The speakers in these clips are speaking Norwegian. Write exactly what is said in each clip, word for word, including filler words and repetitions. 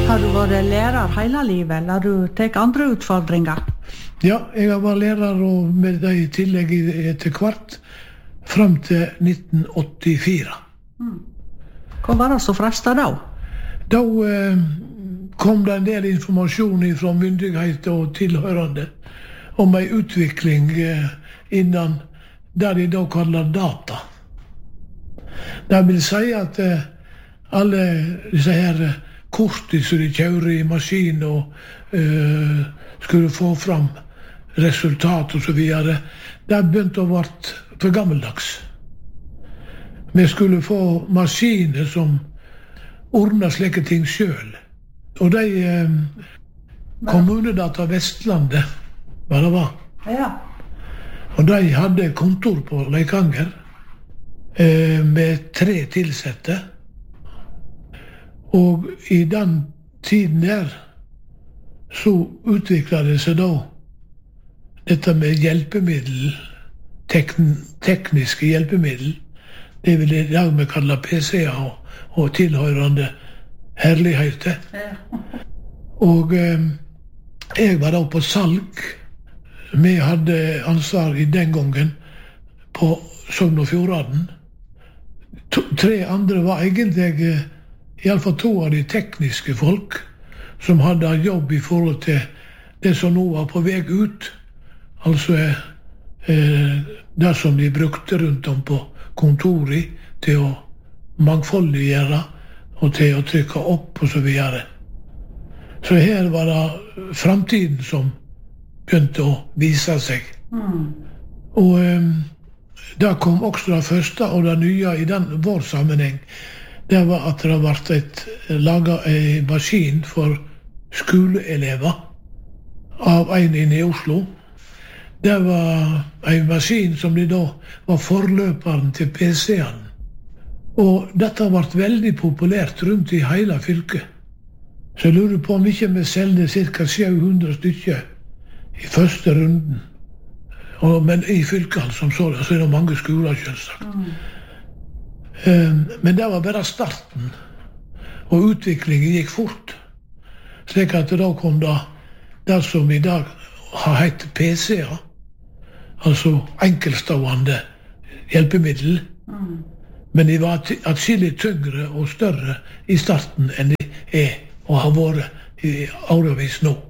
Har du vært lærer hele livet, eller har du tatt andre utfordringer? Ja, jeg har vært lærer og med det i tillegg etter hvert, frem til nitten åttifire. Mm. Hva var det så fresta da? Da eh, kom det en del informasjon fra myndigheter og tilhørende om en utvikling eh, innan det de da kaller data. Det vil si at eh, alle disse her kortet som de kjører i maskin og uh, skulle få fram resultat og så videre, det begynte å være for gammeldags. Vi skulle få maskiner som ordnet slike ting selv. Og de uh, kommunedata Vestlandet, hva det var. Ja. Og de hadde kontor på Leikanger uh, med tre tilsette. Og i den tiden der så utviklet det seg da dette med hjelpemiddel, tekn, tekniske hjelpemiddel. Det vil i dag vi kalle P C-er og, og tilhørende herligheter. Ja. Og eh, jeg var da på salg. Vi hadde ansvar i den gangen på Sogn og Fjordane. To, tre andre var egentlig i alle fall to av de tekniske folk som hadde jobb i forhold til det som nå var på vei ut. Altså eh, det som de brukte rundt om på kontoret til å mangfoldiggjøre og til å trykke opp og så videre. Så her var det fremtiden som begynte å vise seg. Mm. Og eh, det kom også det første og det nye i den vår sammenheng. Det var at det ble et, laget en maskin for skoleelever av en inne i Oslo. Det var en maskin som de da var forløperen til P C-en. Og dette ble veldig populært rundt i hele fylket. Så jeg lurer på om ikke vi selgte ca. sju hundre stykker i første runden. Og, men i fylket som så det, så er det mange skoler selvsagt. Mm. Men det var bare starten, og utviklingen gikk fort. Slik at da kom det det som i dag har hett P C-er, altså enkeltstående hjelpemiddel. Mm. Men de var atskillig tyngre og større i starten enn de er og har vært i årevis nå.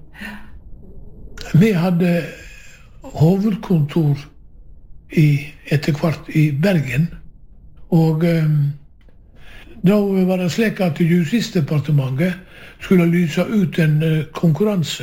Vi hadde hovedkontor i, etter hvert i Bergen. Og um, da var det slik at Justisdepartementet skulle lyse ut en uh, konkurranse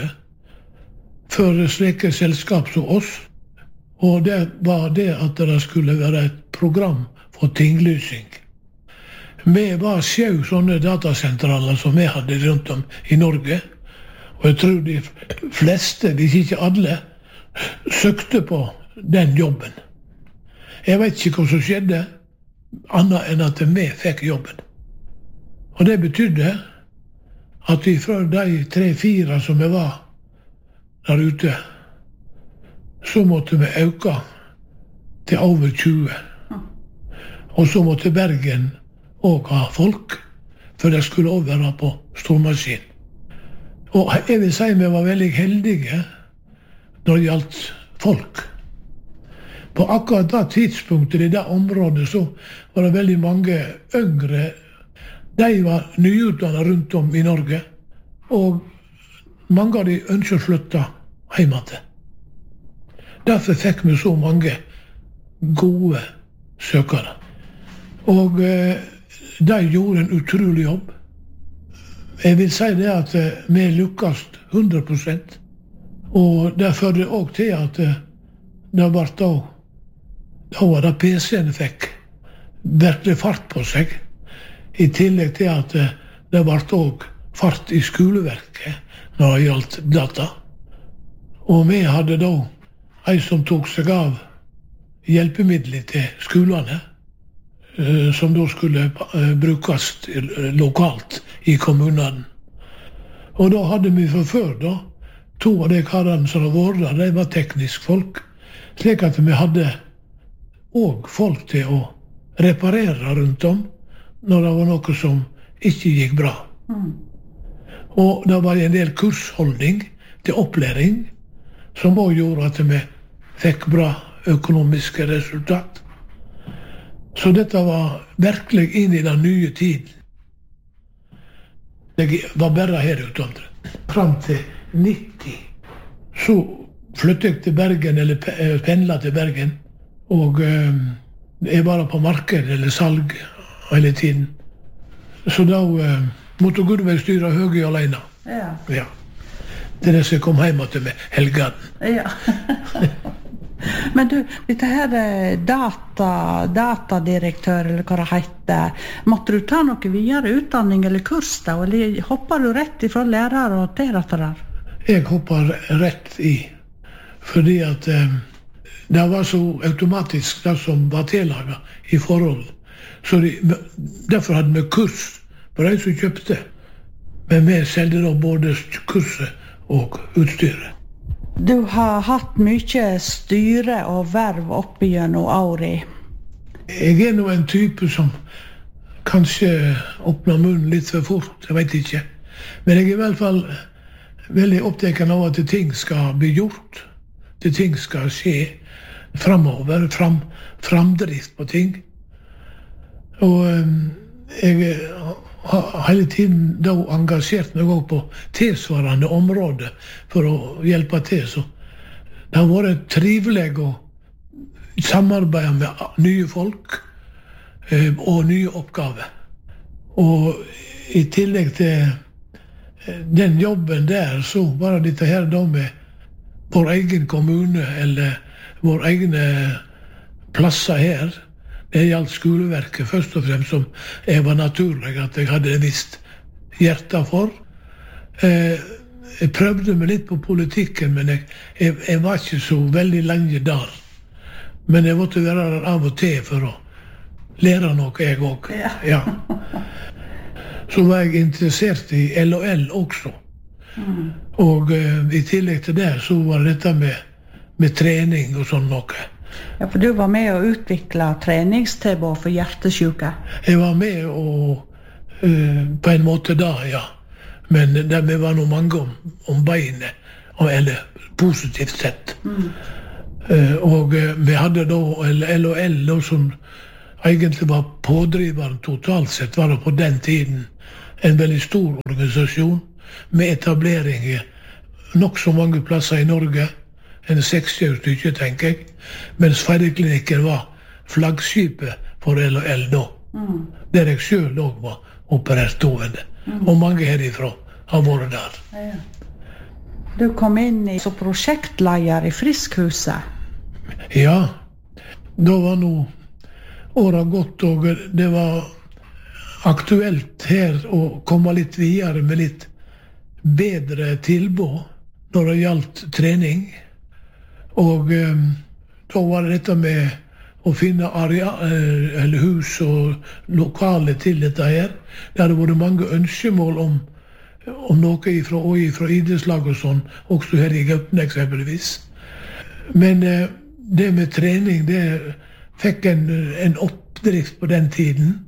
for slike selskap som oss. Og det var det at det skulle være et program for tinglysing. Vi var sju sånne datasentraler som vi hadde rundt om i Norge. Og jeg tror de fleste, hvis ikke alle, søkte på den jobben. Jeg vet ikke hva som skjedde, annet enn at vi fikk jobben. Og det betydde at vi fra de tre-fire som vi var der ute, så måtte vi øke til over tjue. Og så måtte Bergen også ha folk, for det skulle også være på stormaskin. Og jeg vil si vi var veldig heldige når det gjaldt folk. På akkurat det tidspunktet i det området så var det veldig mange yngre. De var nyutdannet rundt om i Norge, og mange av de ønsker å flytte hjemme til. Derfor fikk vi så mange gode søkere. Og eh, de gjorde en utrolig jobb. Jeg vil si det at eh, vi lykkes hundre prosent. Og det førte også til at eh, det ble da Da var det P C-en fikk virkelig fart på seg, i tillegg til at det ble også fart i skoleverket når det gjaldt data. Og vi hadde da en som tok seg av hjelpemidler til skolene, som da skulle brukes lokalt i kommunene. Og da hadde vi for før da, to av de karene som var der, de var teknisk folk, slik at vi hadde og folk til å reparere rundt om når det var noe som ikke gikk bra. Mm. Og det var en del kursholdning til opplæring, som også gjorde at vi fikk bra økonomiske resultat. Så dette var virkelig inn i den nye tiden. Jeg var bare her ute omtrent. Fram til nitti. Så flyttet jeg til Bergen, eller pendlet til Bergen. Og øh, jeg var på marked eller salg hele tiden. Så da øh, måtte Gudveig styre Høgøy alene. Ja. Ja. Det er det som jeg kom hjem til med helgen. Ja. Men du, dette her data, datadirektør, eller hva det heter, måtte du ta noe videre utdanning eller kurs da, eller hopper du rett ifra lærer og til dette der? Jeg hopper rett i, fordi at eh, det var så automatisk det som var tillaget i forhold. Så de, derfor hadde vi kurs på de som kjøpte, men vi selgte da både kurset og utstyret. Du har hatt mye styre og verv oppe gjennom året. Jeg er nå en type som kanskje åpner munnen litt for fort, jeg vet ikke. Men jeg er i hvert fall veldig opptatt av at ting skal bli gjort. At ting skal skje fremover, fram, framdrift på ting. Og um, jeg har hele tiden da engasjert meg også på tilsvarende områder for å hjelpe til. Så det har vært trivelig å samarbeide med nye folk eh, og nye oppgaver. Og i tillegg til den jobben der, så var det dette her da med vår egen kommune, eller vår egne plasser her. Det gjaldt skoleverket først og fremst, som jeg var naturlig at jeg hadde visst hjertet for. Eh, jeg prøvde meg litt på politikken, men jeg, jeg, jeg var ikke så veldig lenge der. Men jeg måtte være der av og til for å lære noe, jeg også. Ja. Ja. Så var jeg interessert i L og L også. Mm. Og eh, i tillegg til det så var dette med, med trening og sånn noe. Ja, for du var med å utvikle treningstilbud for hjertesyke. Jeg var med og, uh, på en måte da, ja. Men det var noe mange om, om beinet, eller positivt sett. Mm. Uh, og uh, vi hadde da L og L, da, som egentlig var pådriveren totalt sett, var det på den tiden en veldig stor organisasjon med etablering i nok så mange plasser i Norge. En seksti stykker, tenker jeg. Mens Feideklinikken var flaggskipet for L og L da. Mm. Der jeg selv også var operert stående. Mm. Og mange herifra har vært der. Ja. Du kom inn i som prosjektleder i Friskhuset. Ja. Da var nå året gått, og det var aktuelt her å komme litt videre med litt bedre tilbud når det gjaldt trening. Og um, da var det dette med å finne areal, eller hus og lokale til dette her. Det hadde vært mange ønskemål om, om noe ifra, og ifra idrettslag og sånn, også her i Gauten eksempelvis. Men uh, det med trening, det fikk en, en oppdrift på den tiden.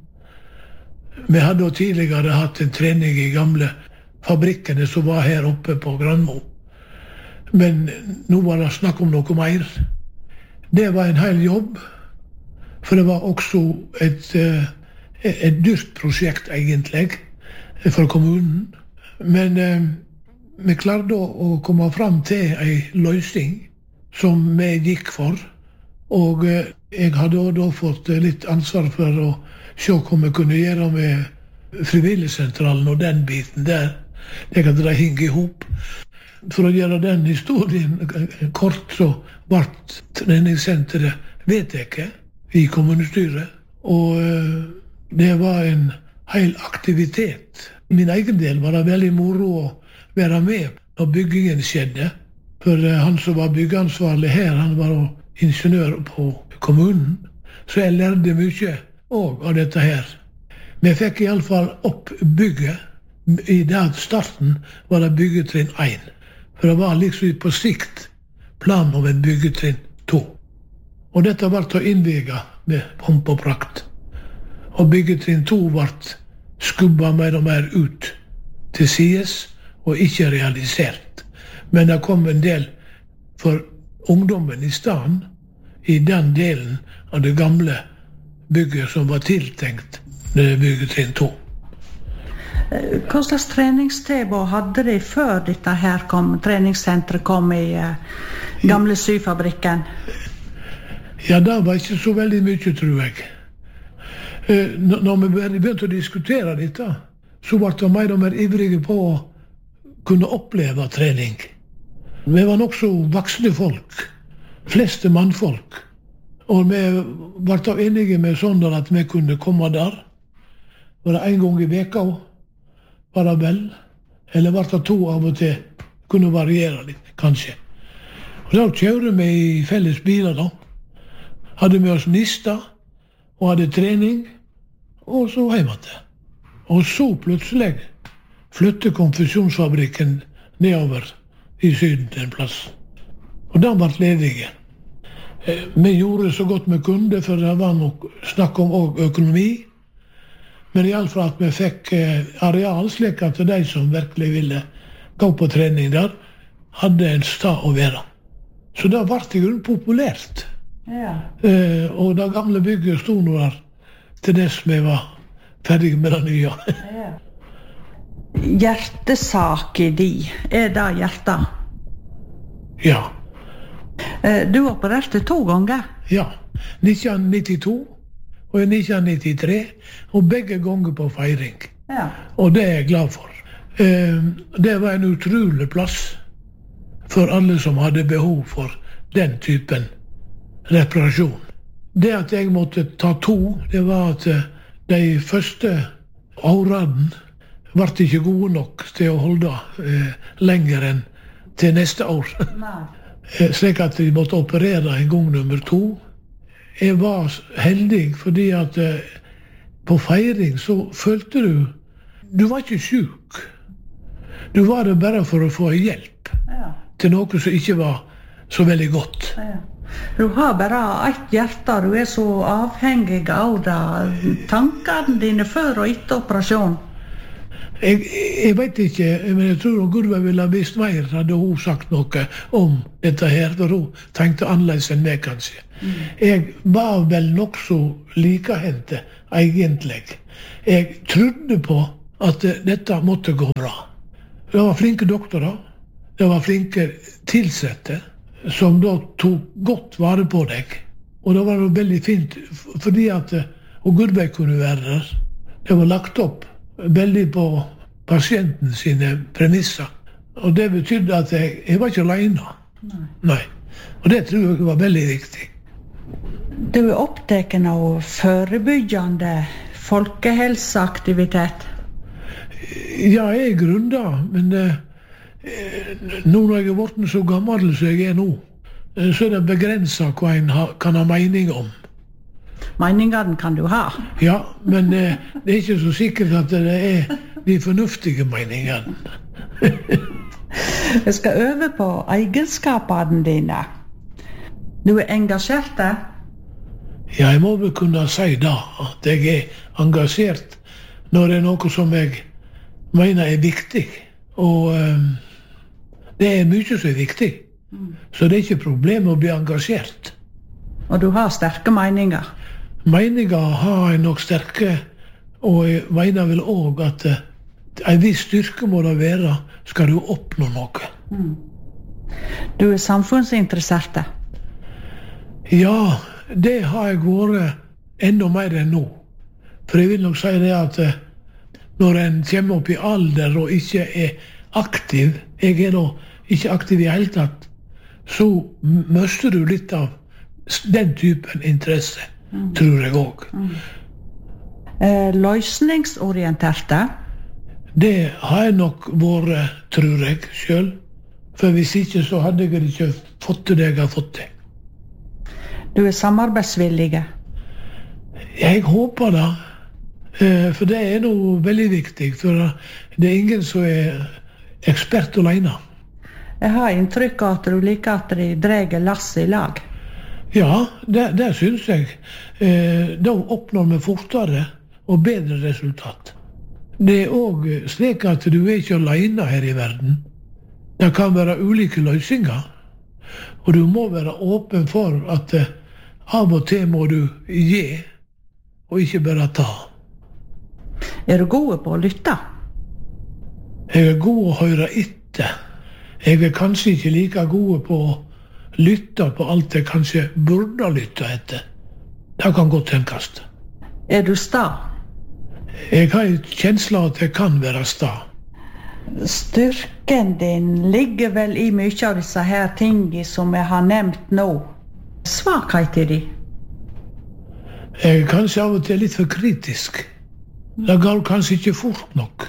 Vi hadde jo tidligere hatt en trening i gamle fabrikkene som var her oppe på Granmo. Men nå var det snakk om noe mer. Det var en hel jobb, for det var også et, et dyrt prosjekt egentlig for kommunen. Men eh, vi klarte å komme fram til en løsning som vi gikk for. Og eh, jeg hadde da fått litt ansvar for å se hva vi kunne gjøre med frivilligsentralen og den biten der. Det kan det henge i hop. For å gjøre den historien kort, så ble treningssenteret vedtatt i kommunestyret. Og det var en hel aktivitet. Min egen del var det veldig moro å være med når byggingen skjedde. For han som var byggeansvarlig her, han var ingeniør på kommunen. Så jeg lærte mye også av dette her. Vi fikk i alle fall opp bygget. I den starten var det byggetrinn én. For det var liksom på sikt planen om en byggetrinn to. Og dette ble å innvige med pomp og prakt. Og byggetrinn to ble skubba mer og mer ut til sides, og ikke realisert. Men det kom en del for ungdommen i staden, i den delen av det gamle bygget som var tiltenkt det byggetrinn to. Hva slags treningstilbud hadde de før dette her kom, treningssenteret kom i eh, gamle syfabrikken? Ja, det var ikke så veldig mye, tror jeg. Eh, når vi begynte å diskutere dette, så ble det mer og mer ivrige på å kunne oppleve trening. Vi var nok så voksne folk, fleste mannfolk, og vi ble enige med sånn at vi kunne komme der. Var det en gang i veka også? Var det vel? Eller var det to av og til? Kunne variere litt, kanskje. Og da kjører vi i felles biler da. Hadde med oss nista, og hadde trening, og så hjemme til. Og så plutselig flyttet konfesjonsfabrikken nedover i syden til en plass. Og da ble ledige. Vi gjorde så godt vi kunne, for det var nok snakk om også økonomi. Men i alle fall at vi fikk areal, slik at de som virkelig ville gå på trening der, hadde en stad å være. Så det ble i grunnen populært. Ja. Eh, og det gamle bygget stod nå der til dess vi var ferdige med det nye. Ja. Hjertesaken din, er det hjertet? Ja. Eh, du opererte to ganger? Ja. nitten nittito og i nitten nittitre, og begge ganger på feiring. Ja. Og det er jeg glad for. Eh, det var en utrolig plass for alle som hadde behov for den typen reparasjon. Det at jeg måtte ta to, det var at de første årene ble ikke gode nok til å holde eh, lenger enn til neste år. eh, slik at de måtte operere en gang nummer to. Jeg var heldig fordi at eh, på feiring så følte du du var ikke syk. Du var det bare for å få hjelp Ja. til noe som ikke var så veldig godt. Ja. Du har bare ett hjerte, du er så avhengig av det. Tankene dine før og etter operasjon. Jeg, jeg vet ikke, men jeg tror hun Gudve ville ha visst mer, hadde hun sagt noe om dette her, for hun tenkte annerledes enn meg, kanskje. Mm. Jeg var vel nok så likehendte, egentlig. Jeg trodde på at dette måtte gå bra. Det var flinke doktorer, det var flinke tilsette, som da tok godt vare på deg. Og det var jo veldig fint, fordi at hun Gudve kunne være der. Det var lagt opp veldig på pasienten sine premisser. Og det betydde at jeg, jeg var ikke alene. Nei. Nei. Og det tror jeg var veldig viktig. Du er opptatt av forebyggende folkehelseaktivitet? Ja, jeg er grunnet, men eh, nå når jeg er blitt så gammel som jeg er nå, eh, så er det begrenset hva en ha, kan ha mening om. Meningene kan du ha. Ja, men eh, det er ikke så sikkert at det er de fornuftige meningene. Jeg skal øve på egenskapene dine. Du er engasjert? Ja, jeg må vel kunne si da at jeg er engasjert når det er noe som jeg mener er viktig. Og um, det er mye som er viktig. Mm. Så det er ikke problem å bli engasjert. Og du har sterke meninger? Meninger har jeg nok sterke, og jeg mener vel også at uh, en viss styrke må det være, skal du oppnå noe. Mm. Du er samfunnsinteressert? Ja, det har jeg vært enda mer enn nå. For jeg vil nok si det at uh, når en kommer opp i alder og ikke er aktiv, jeg er da ikke aktiv i hele tatt, så mister du litt av den typen interesse, mm. tror jeg også. Mm. Eh, løsningsorienterte? Det har jeg nok vært, tror jeg, selv. For hvis ikke, så hadde jeg ikke fått det jeg har fått det. Du er samarbeidsvillig? Jeg håper det. For det er noe veldig viktig, for det er ingen som er ekspert alene. Jeg har inntrykk av at du liker at de drar lasset i lag. Ja, det, det synes jeg. Da oppnår vi fortere og bedre resultat. Det er også slik at du er ikke alene her i verden. Det kan være ulike løsninger. Og du må være åpen for at eh, av og til må du gi, og ikke bare ta. Er du god på å lytte? Jeg er god å høre etter. Jeg er kanskje ikke like god på å lytte på alt jeg kanskje burde lytte etter. Det kan godt tenkes. Er du sta? Jeg har en kjensle av at jeg kan være sta. Styrken din ligger vel i mye av disse her tingene som jeg har nevnt nå. Svakheter de? Jeg er kanskje av og til litt for kritisk. Det går kanskje ikke fort nok.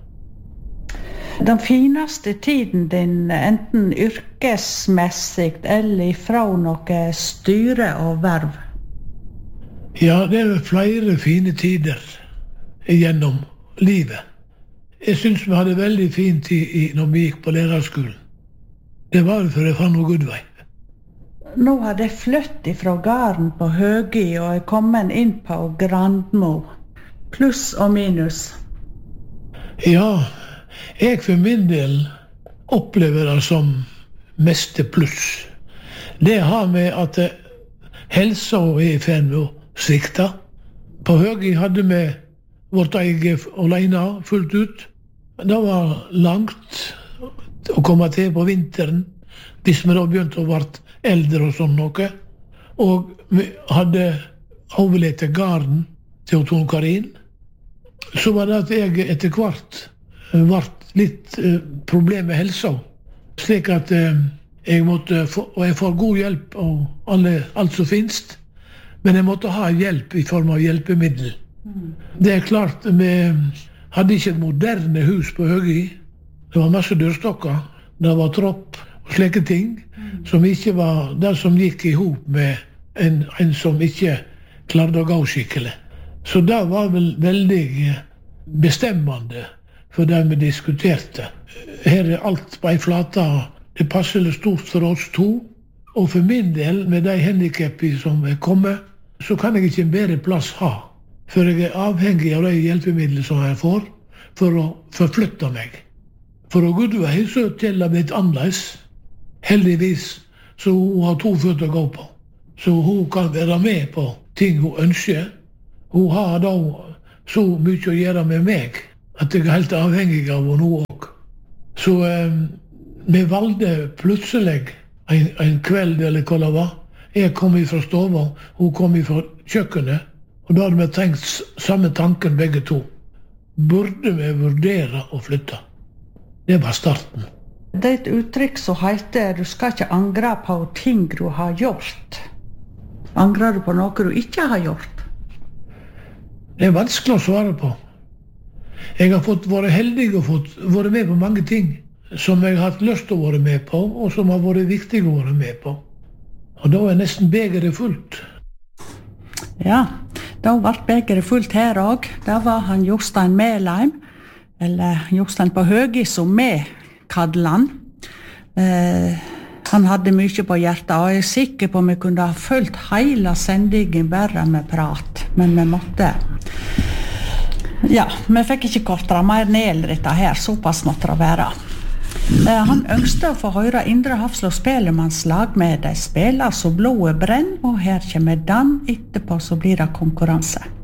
Den fineste tiden din, enten yrkesmessig eller ifra noe styre og verv? Ja, det er flere fine tider gjennom livet. Jeg synes vi hadde veldig fin tid i, når vi gikk på lærerskolen. Det var det for jeg fant noe god vei. Nå har jeg flyttet fra gården på Høgi og er kommet inn på Grandmo. Pluss og minus. Ja, jeg for min del opplever det som meste pluss. Det har med at helsa er i ferd med å svikte. På Høgi hadde vi vårt eget alene fullt ut. Det var langt å komme til på vinteren, hvis vi da begynte å være eldre og sånn noe. Og vi hadde overlett gården til Tone Karin. Så var det at jeg etter hvert ble litt eh, problem med helsa. Slik at eh, jeg måtte få, og jeg får god hjelp av alle, alt som finnes, men jeg måtte ha hjelp i form av hjelpemiddel. Mm. Det er klart, vi hadde ikke et moderne hus på Høgi. Det var masse dørstokker, det var tropp og slike ting, mm. som ikke var det som gikk i hop med en, en som ikke klarte å gå skikkelig. Så det var vel veldig bestemmende for det vi diskuterte. Her er alt på en flate. Det passer stort for oss to. Og for min del, med de handicapene som er kommet, så kan jeg ikke en bedre plass ha. For jeg er avhengig av de hjelpemidlene som jeg får, for å forflytte meg. For å Gudvei så til det blitt annerledes. Heldigvis så hun har to føtter å gå på. Så hun kan være med på ting hun ønsker. Hun har da så mye å gjøre med meg, at jeg er helt avhengig av henne også. Så eh, vi valgte plutselig en, en kveld, eller hva det var. Jeg kom fra stova, hun kom fra kjøkkenet, og da hadde vi tenkt samme tanken begge to. Burde vi vurdere å flytte? Det var starten. Det er et uttrykk som heter du skal ikke angre på ting du har gjort. Angrer du på noe du ikke har gjort? Det er vanskelig å svare på. Jeg har fått vært heldig og fått vært med på mange ting som jeg har hatt lyst til å være med på, og som har vært viktig å være med på. Og da er nesten begeret fullt. Ja, da ble begeret fullt her også. Da var han Jostein Melheim, eller Jostein på Høgi, som vi kaller han. Eh, han hadde mye på hjertet, og jeg er sikker på om vi kunne ha fulgt hele sendingen bare med prat. Men vi måtte... Ja, vi fikk ikke kortere mer ned dette her, såpass måtte det være. Eh, han ønsket å få høre Indre Hafslå Spelemannslag med de spiller så blodet brenn, og her kommer den etterpå så blir det konkurranse.